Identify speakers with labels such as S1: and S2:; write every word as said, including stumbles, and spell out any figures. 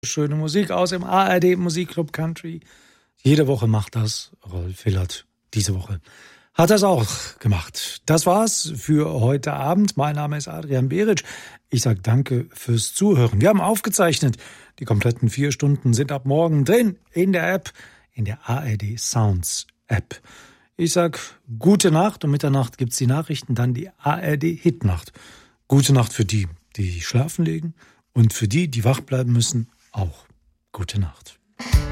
S1: Schöne Musik aus dem A R D Musikclub Country. Jede Woche macht das Rolf Willert. Diese Woche hat er es auch gemacht. Das war's für heute Abend. Mein Name ist Adrian Beric. Ich sage danke fürs Zuhören. Wir haben aufgezeichnet. Die kompletten vier Stunden sind ab morgen drin in der App, in der A R D Sounds App. Ich sag gute Nacht. Um Mitternacht gibt's die Nachrichten, dann die A R D Hitnacht. Gute Nacht für die, die schlafen legen, und für die, die wach bleiben müssen, auch gute Nacht.